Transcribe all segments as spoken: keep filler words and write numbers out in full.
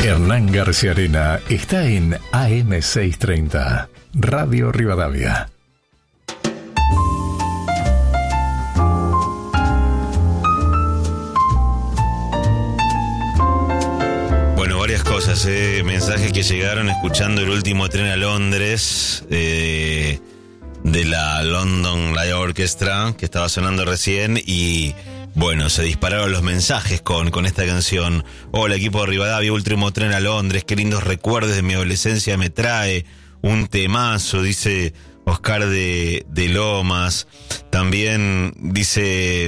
Hernán García Arena está en A M seiscientos treinta, Radio Rivadavia. Bueno, varias cosas, eh. mensajes que llegaron escuchando el último tren a Londres eh, de la London Light Orchestra que estaba sonando recién y... Bueno, se dispararon los mensajes con, con esta canción. Hola, equipo de Rivadavia, último tren a Londres, qué lindos recuerdos de mi adolescencia me trae. Un temazo, dice Oscar de, de Lomas. También dice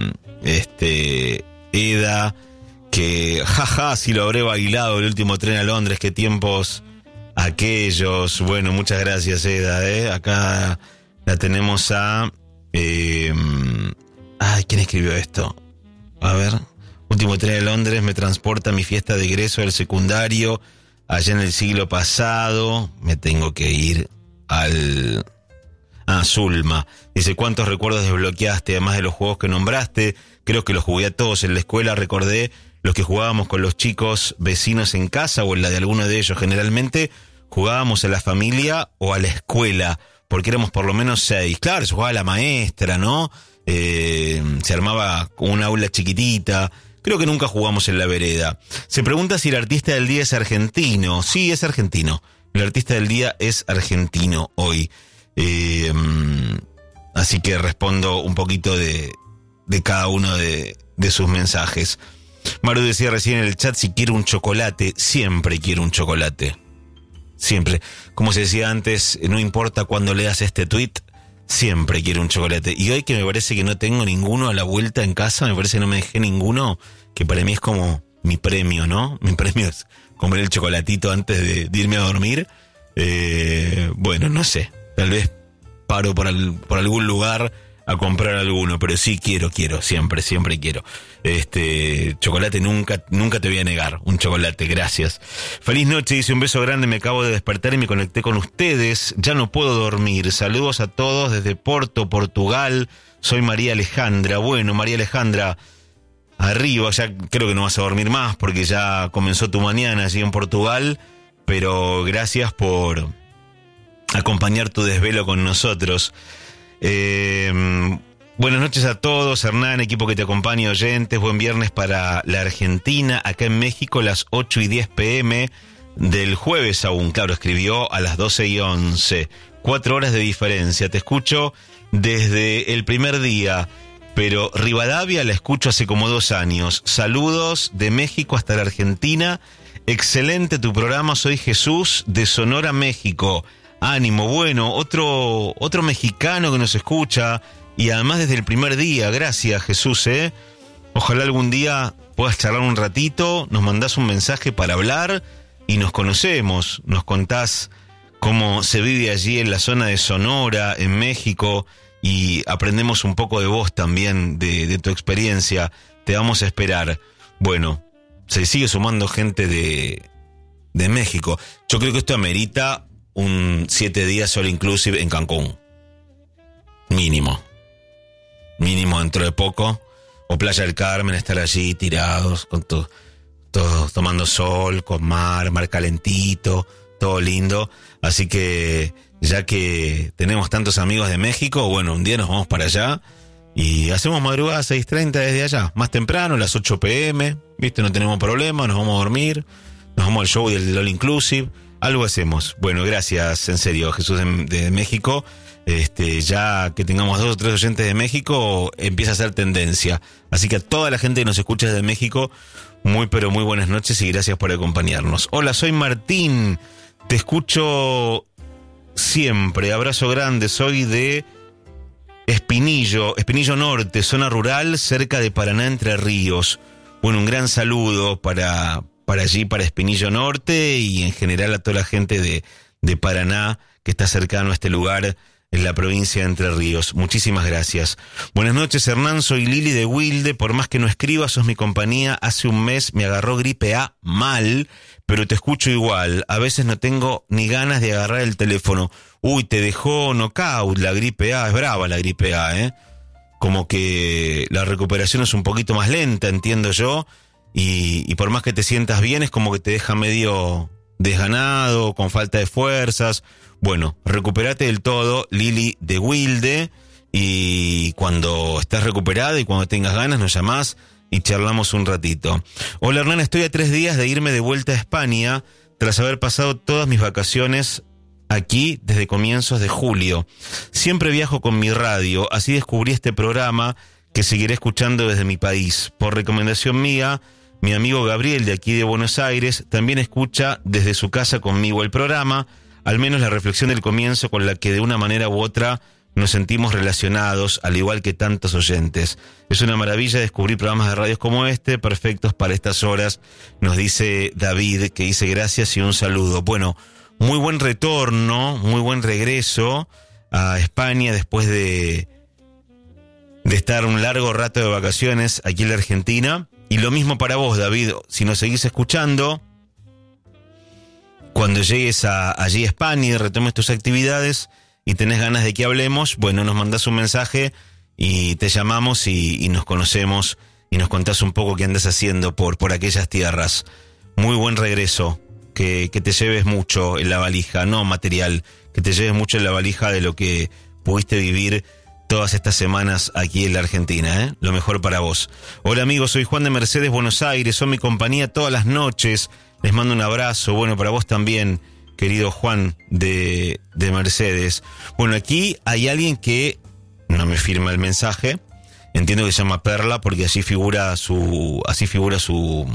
este Eda que jaja, si lo habré bailado el último tren a Londres, qué tiempos aquellos. Bueno, muchas gracias, Eda, ¿eh? Acá la tenemos a... Eh, Ay, ¿quién escribió esto? A ver. Último tren de Londres me transporta a mi fiesta de egreso del secundario. Allá en el siglo pasado. Me tengo que ir al... Ah, Zulma. Dice, ¿cuántos recuerdos desbloqueaste? Además de los juegos que nombraste. Creo que los jugué a todos. En la escuela recordé los que jugábamos con los chicos vecinos en casa o en la de alguno de ellos. Generalmente jugábamos a la familia o a la escuela. Porque éramos por lo menos seis. Claro, se jugaba a la maestra, ¿no? Eh, se armaba una aula chiquitita. Creo que nunca jugamos en la vereda. Se pregunta si el artista del día es argentino. Sí, es argentino. El artista del día es argentino hoy. Eh, así que respondo un poquito de, de cada uno de, de sus mensajes. Maru decía recién en el chat, si quiero un chocolate, siempre quiero un chocolate. Siempre. Como se decía antes, no importa cuándo leas este tuit, siempre quiero un chocolate. Y hoy que me parece que no tengo ninguno a la vuelta en casa, me parece que no me dejé ninguno, que para mí es como mi premio, ¿no? Mi premio es comer el chocolatito antes de, de irme a dormir. Eh, bueno, no sé. Tal vez paro por, al, por algún lugar a comprar alguno, pero sí quiero, quiero, siempre, siempre quiero. Este, chocolate nunca, nunca te voy a negar, un chocolate, gracias. Feliz noche, dice un beso grande, me acabo de despertar y me conecté con ustedes, ya no puedo dormir, saludos a todos desde Porto, Portugal, soy María Alejandra. Bueno, María Alejandra, arriba, ya creo que no vas a dormir más porque ya comenzó tu mañana allí en Portugal, pero gracias por acompañar tu desvelo con nosotros. Eh, buenas noches a todos, Hernán, equipo que te acompaña, oyentes, buen viernes para la Argentina, acá en México las ocho y diez pm del jueves aún, claro, escribió a las doce y once, cuatro horas de diferencia, te escucho desde el primer día, pero Rivadavia la escucho hace como dos años, saludos de México hasta la Argentina, excelente tu programa, soy Jesús de Sonora, México. Ánimo, bueno, otro otro mexicano que nos escucha y además desde el primer día, gracias Jesús, ¿eh? Ojalá algún día puedas charlar un ratito, nos mandás un mensaje para hablar y nos conocemos, nos contás cómo se vive allí en la zona de Sonora, en México, y aprendemos un poco de vos también, de, de tu experiencia, te vamos a esperar. Bueno, se sigue sumando gente de, de México, yo creo que esto amerita un siete días all inclusive en Cancún. Mínimo. Mínimo dentro de poco. O Playa del Carmen, estar allí tirados, con to, to, tomando sol, con mar, mar calentito, todo lindo. Así que, ya que tenemos tantos amigos de México, bueno, un día nos vamos para allá y hacemos madrugada seis treinta desde allá. Más temprano, las ocho pm, ¿viste? No tenemos problema, nos vamos a dormir, nos vamos al show del all inclusive. Algo hacemos. Bueno, gracias, en serio, Jesús de, de México. Este, ya que tengamos dos o tres oyentes de México, empieza a ser tendencia. Así que a toda la gente que nos escucha desde México, muy pero muy buenas noches y gracias por acompañarnos. Hola, soy Martín, te escucho siempre, abrazo grande, soy de Espinillo, Espinillo Norte, zona rural, cerca de Paraná, Entre Ríos. Bueno, un gran saludo para... para allí, para Espinillo Norte y en general a toda la gente de, de Paraná que está cercano a este lugar en la provincia de Entre Ríos. Muchísimas gracias. Buenas noches, Hernán, soy Lili de Wilde, por más que no escribas, sos mi compañía, hace un mes me agarró gripe A mal, pero te escucho igual, a veces no tengo ni ganas de agarrar el teléfono. Uy, te dejó knockout la gripe A, es brava la gripe A, ¿eh? Como que la recuperación es un poquito más lenta, entiendo yo. y, y por más que te sientas bien, es como que te deja medio desganado, con falta de fuerzas. Bueno, recupérate del todo, Lili de Wilde, y cuando estés recuperada y cuando tengas ganas nos llamás y charlamos un ratito. Hola Hernán, estoy a tres días de irme de vuelta a España tras haber pasado todas mis vacaciones aquí desde comienzos de julio. Siempre viajo con mi radio, así descubrí este programa que seguiré escuchando desde mi país. Por recomendación mía, mi amigo Gabriel de aquí de Buenos Aires también escucha desde su casa conmigo el programa, al menos la reflexión del comienzo con la que de una manera u otra nos sentimos relacionados, al igual que tantos oyentes. Es una maravilla descubrir programas de radios como este, perfectos para estas horas, nos dice David, que dice gracias y un saludo. Bueno, muy buen retorno, muy buen regreso a España después de, de estar un largo rato de vacaciones aquí en la Argentina. Y lo mismo para vos, David, si nos seguís escuchando, cuando llegues a, allí a España y retomes tus actividades y tenés ganas de que hablemos, bueno, nos mandás un mensaje y te llamamos y, y nos conocemos y nos contás un poco qué andas haciendo por, por aquellas tierras. Muy buen regreso, que, que te lleves mucho en la valija, no material, que te lleves mucho en la valija de lo que pudiste vivir todas estas semanas aquí en la Argentina, ¿eh? Lo mejor para vos. Hola amigos, soy Juan de Mercedes, Buenos Aires, son mi compañía todas las noches. Les mando un abrazo, bueno, para vos también, querido Juan de, de Mercedes. Bueno, aquí hay alguien que no me firma el mensaje, entiendo que se llama Perla, porque así figura su, así figura su,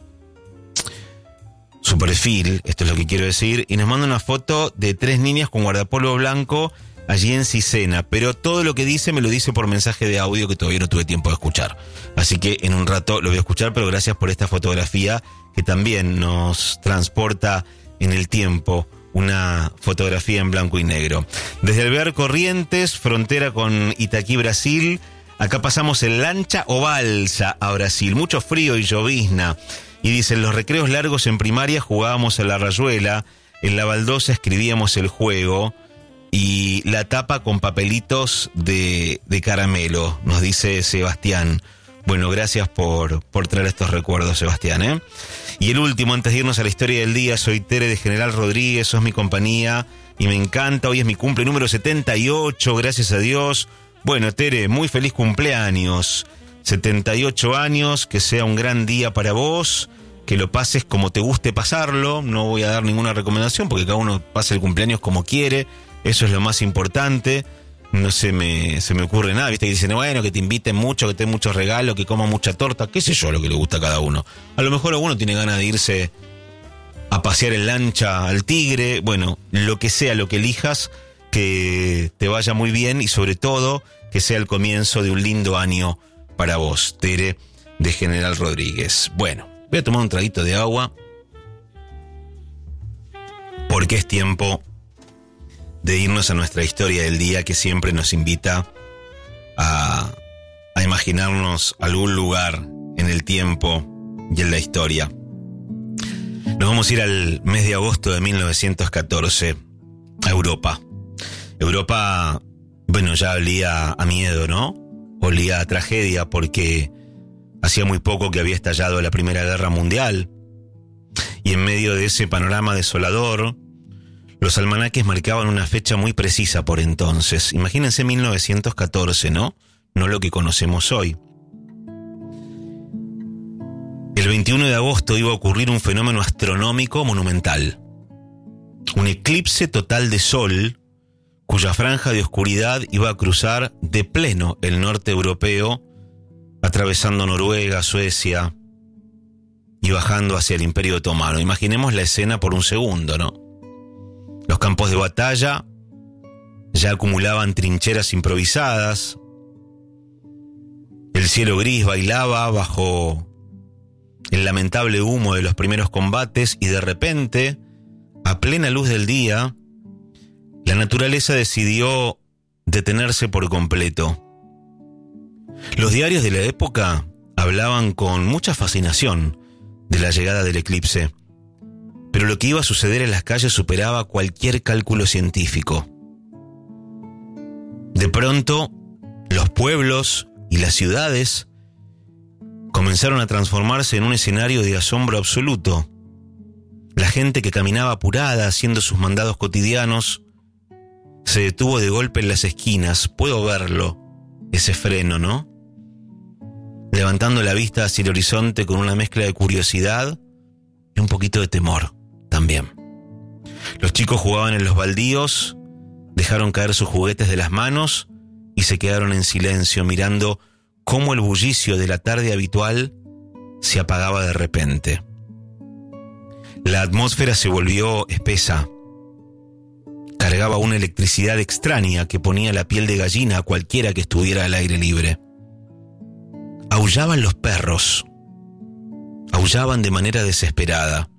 su perfil, esto es lo que quiero decir, y nos manda una foto de tres niñas con guardapolvo blanco allí en Sicena, pero todo lo que dice me lo dice por mensaje de audio que todavía no tuve tiempo de escuchar. Así que en un rato lo voy a escuchar, pero gracias por esta fotografía que también nos transporta en el tiempo, una fotografía en blanco y negro. Desde Alvear Corrientes, frontera con Itaquí, Brasil, acá pasamos en lancha o balsa a Brasil, mucho frío y llovizna. Y dicen, los recreos largos en primaria jugábamos a la rayuela, en la baldosa escribíamos el juego, y la tapa con papelitos de, de caramelo, nos dice Sebastián. Bueno, gracias por, por traer estos recuerdos, Sebastián, ¿eh? Y el último, antes de irnos a la historia del día, soy Tere de General Rodríguez, sos mi compañía y me encanta, hoy es mi cumple número setenta y ocho, gracias a Dios. Bueno, Tere, muy feliz cumpleaños, setenta y ocho años, que sea un gran día para vos, que lo pases como te guste pasarlo, no voy a dar ninguna recomendación porque cada uno pasa el cumpleaños como quiere. Eso es lo más importante. No se me, se me ocurre nada, viste que dicen, bueno, que te inviten mucho, que te den muchos regalos, que coman mucha torta, qué sé yo lo que le gusta a cada uno. A lo mejor alguno tiene ganas de irse a pasear en lancha al Tigre, bueno, lo que sea, lo que elijas, que te vaya muy bien y sobre todo que sea el comienzo de un lindo año para vos, Tere de General Rodríguez. Bueno, voy a tomar un traguito de agua porque es tiempo de irnos a nuestra historia del día, que siempre nos invita a, a imaginarnos algún lugar en el tiempo y en la historia. Nos vamos a ir al mes de agosto de mil novecientos catorce, a Europa. Europa, bueno, ya olía a miedo, ¿no? Olía a tragedia porque hacía muy poco que había estallado la Primera Guerra Mundial. Y en medio de ese panorama desolador, los almanaques marcaban una fecha muy precisa por entonces. Imagínense mil novecientos catorce, ¿no? No lo que conocemos hoy. El veintiuno de agosto iba a ocurrir un fenómeno astronómico monumental. Un eclipse total de sol, cuya franja de oscuridad iba a cruzar de pleno el norte europeo, atravesando Noruega, Suecia y bajando hacia el Imperio Otomano. Imaginemos la escena por un segundo, ¿no? Los campos de batalla ya acumulaban trincheras improvisadas. El cielo gris bailaba bajo el lamentable humo de los primeros combates y de repente, a plena luz del día, la naturaleza decidió detenerse por completo. Los diarios de la época hablaban con mucha fascinación de la llegada del eclipse. Pero lo que iba a suceder en las calles superaba cualquier cálculo científico. De pronto, los pueblos y las ciudades comenzaron a transformarse en un escenario de asombro absoluto. La gente que caminaba apurada haciendo sus mandados cotidianos se detuvo de golpe en las esquinas. Puedo verlo, ese freno, ¿no? Levantando la vista hacia el horizonte con una mezcla de curiosidad y un poquito de temor también. Los chicos jugaban en los baldíos, dejaron caer sus juguetes de las manos y se quedaron en silencio mirando cómo el bullicio de la tarde habitual se apagaba de repente. La atmósfera se volvió espesa. Cargaba una electricidad extraña que ponía la piel de gallina a cualquiera que estuviera al aire libre. Aullaban los perros. Aullaban de manera desesperada,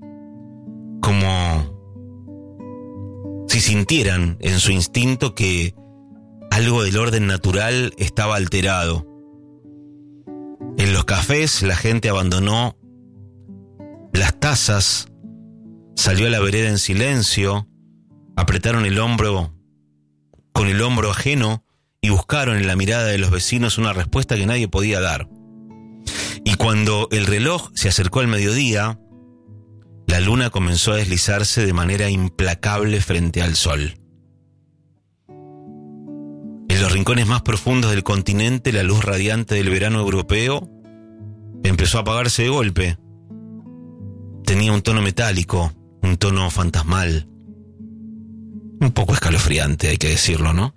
como si sintieran en su instinto que algo del orden natural estaba alterado. En los cafés la gente abandonó las tazas, salió a la vereda en silencio, apretaron el hombro con el hombro ajeno y buscaron en la mirada de los vecinos una respuesta que nadie podía dar. Y cuando el reloj se acercó al mediodía, la luna comenzó a deslizarse de manera implacable frente al sol. En los rincones más profundos del continente, la luz radiante del verano europeo empezó a apagarse de golpe. Tenía un tono metálico, un tono fantasmal, un poco escalofriante, hay que decirlo, ¿no?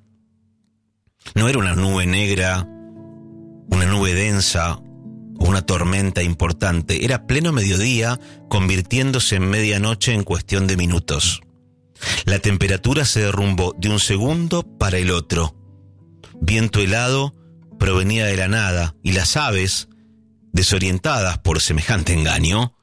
No era una nube negra, una nube densa o una tormenta importante. Era pleno mediodía, convirtiéndose en medianoche en cuestión de minutos. La temperatura se derrumbó de un segundo para el otro. Viento helado provenía de la nada y las aves, desorientadas por semejante engaño,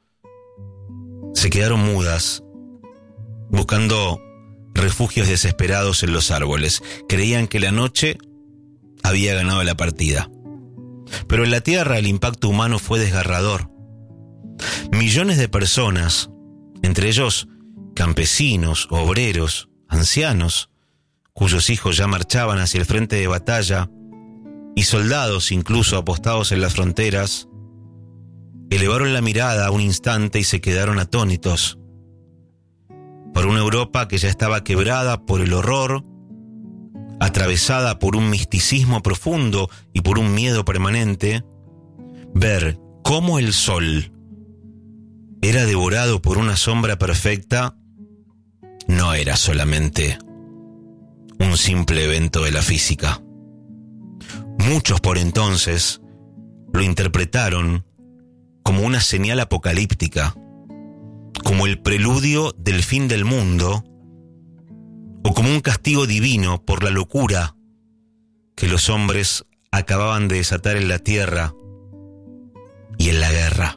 se quedaron mudas, buscando refugios desesperados en los árboles. Creían que la noche había ganado la partida. Pero en la tierra el impacto humano fue desgarrador. Millones de personas, entre ellos campesinos, obreros, ancianos, cuyos hijos ya marchaban hacia el frente de batalla, y soldados incluso apostados en las fronteras, elevaron la mirada un instante y se quedaron atónitos. Por una Europa que ya estaba quebrada por el horror, atravesada por un misticismo profundo y por un miedo permanente, ver cómo el sol era devorado por una sombra perfecta no era solamente un simple evento de la física. Muchos por entonces lo interpretaron como una señal apocalíptica, como el preludio del fin del mundo, o como un castigo divino por la locura que los hombres acababan de desatar en la tierra y en la guerra.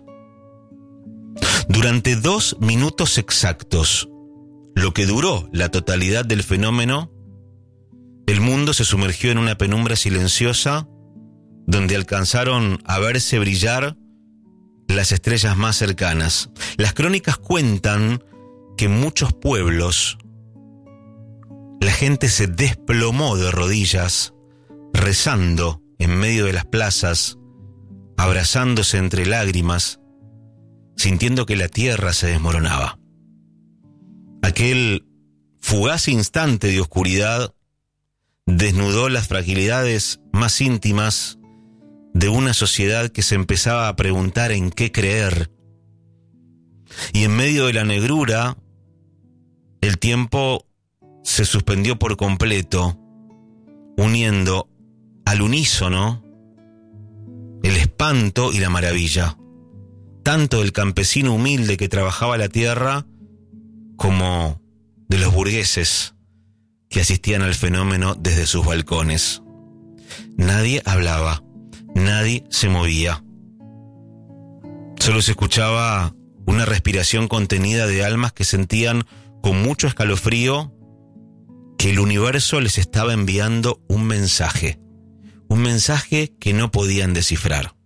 Durante dos minutos exactos, lo que duró la totalidad del fenómeno, el mundo se sumergió en una penumbra silenciosa donde alcanzaron a verse brillar las estrellas más cercanas. Las crónicas cuentan que en muchos pueblos la gente se desplomó de rodillas, rezando en medio de las plazas, abrazándose entre lágrimas, sintiendo que la tierra se desmoronaba. Aquel fugaz instante de oscuridad desnudó las fragilidades más íntimas de una sociedad que se empezaba a preguntar en qué creer. Y en medio de la negrura, el tiempo se suspendió por completo, uniendo al unísono el espanto y la maravilla, tanto del campesino humilde que trabajaba la tierra como de los burgueses que asistían al fenómeno desde sus balcones. Nadie hablaba, nadie se movía. Solo se escuchaba una respiración contenida de almas que sentían con mucho escalofrío que el universo les estaba enviando un mensaje, un mensaje que no podían descifrar.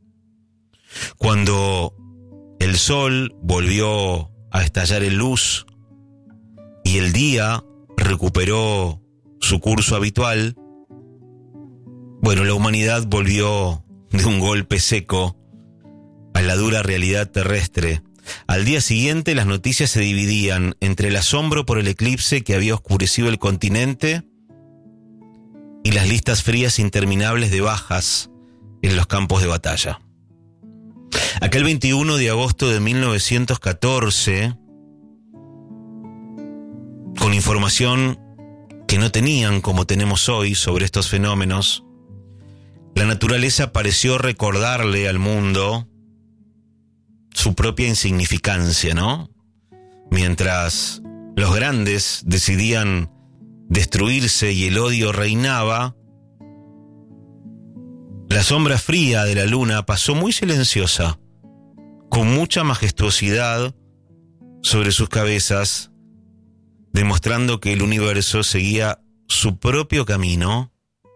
Cuando el sol volvió a estallar en luz y el día recuperó su curso habitual, bueno, la humanidad volvió de un golpe seco a la dura realidad terrestre. Al día siguiente las noticias se dividían entre el asombro por el eclipse que había oscurecido el continente y las listas frías interminables de bajas en los campos de batalla. Aquel veintiuno de agosto de mil novecientos catorce, con información que no tenían como tenemos hoy sobre estos fenómenos, la naturaleza pareció recordarle al mundo su propia insignificancia, ¿no? Mientras los grandes decidían destruirse y el odio reinaba, la sombra fría de la luna pasó muy silenciosa, con mucha majestuosidad sobre sus cabezas, demostrando que el universo seguía su propio camino,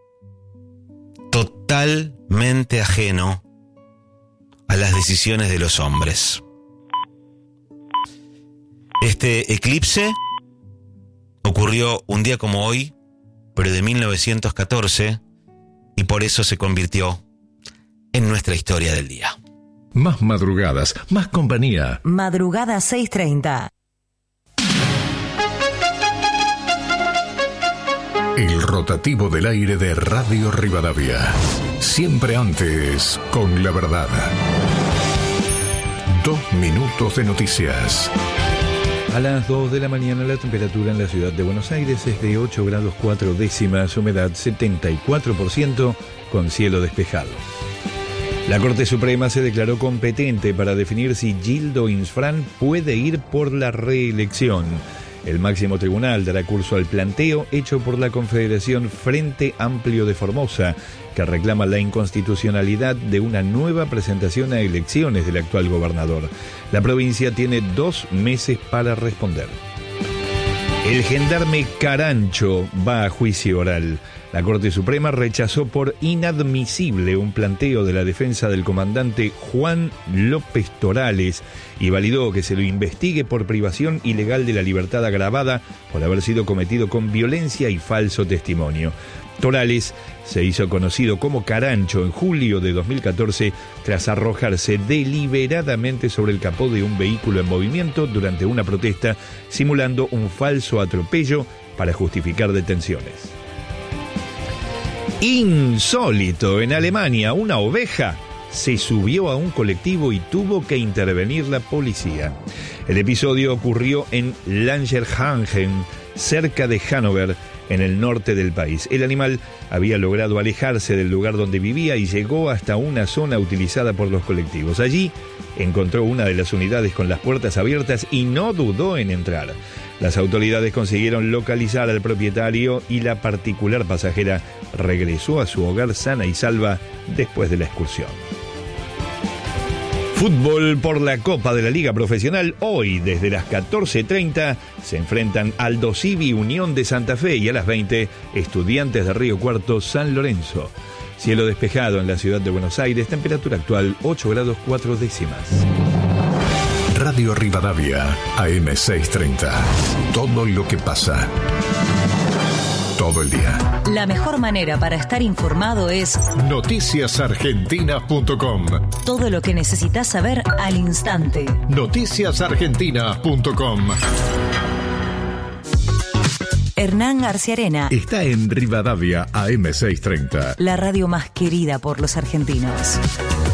totalmente ajeno a las decisiones de los hombres. Este eclipse ocurrió un día como hoy, pero de mil novecientos catorce, y por eso se convirtió en nuestra historia del día. Más madrugadas, más compañía. Madrugada seis treinta. El rotativo del aire de Radio Rivadavia. Siempre antes, con la verdad. Dos minutos de noticias. A las dos de la mañana la temperatura en la ciudad de Buenos Aires es de ocho grados cuatro décimas, humedad setenta y cuatro por ciento, con cielo despejado. La Corte Suprema se declaró competente para definir si Gildo Insfrán puede ir por la reelección. El máximo tribunal dará curso al planteo hecho por la Confederación Frente Amplio de Formosa, que reclama la inconstitucionalidad de una nueva presentación a elecciones del actual gobernador. La provincia tiene dos meses para responder. El gendarme Carancho va a juicio oral. La Corte Suprema rechazó por inadmisible un planteo de la defensa del comandante Juan López Torales y validó que se lo investigue por privación ilegal de la libertad agravada por haber sido cometido con violencia y falso testimonio. Torales se hizo conocido como Carancho en julio de dos mil catorce tras arrojarse deliberadamente sobre el capó de un vehículo en movimiento durante una protesta, simulando un falso atropello para justificar detenciones. Insólito, en Alemania, una oveja se subió a un colectivo y tuvo que intervenir la policía. El episodio ocurrió en Langerhagen, cerca de Hannover, en el norte del país. El animal había logrado alejarse del lugar donde vivía y llegó hasta una zona utilizada por los colectivos. Allí encontró una de las unidades con las puertas abiertas y no dudó en entrar. Las autoridades consiguieron localizar al propietario y la particular pasajera regresó a su hogar sana y salva después de la excursión. Fútbol por la Copa de la Liga Profesional. Hoy, desde las catorce treinta, se enfrentan Aldo Civi, Unión de Santa Fe, y a las veinte, Estudiantes de Río Cuarto, San Lorenzo. Cielo despejado en la ciudad de Buenos Aires, temperatura actual ocho grados cuatro décimas. Radio Rivadavia, A M seiscientos treinta. Todo lo que pasa. Todo el día. La mejor manera para estar informado es noticias argentinas punto com. Todo lo que necesitas saber al instante. noticias argentinas punto com. Hernán Garciarena está en Rivadavia A M seiscientos treinta. La radio más querida por los argentinos.